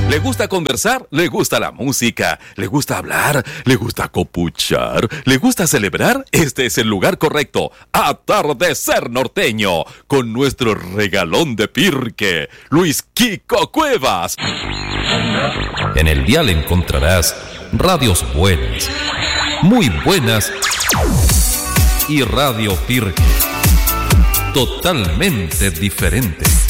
¿Le gusta conversar? ¿Le gusta la música? ¿Le gusta hablar? ¿Le gusta copuchar? ¿Le gusta celebrar? Este es el lugar correcto. Atardecer Norteño, con nuestro regalón de Pirque, Luis Kiko Cuevas. En el dial encontrarás radios buenas, muy buenas, y Radio Pirque, totalmente diferente.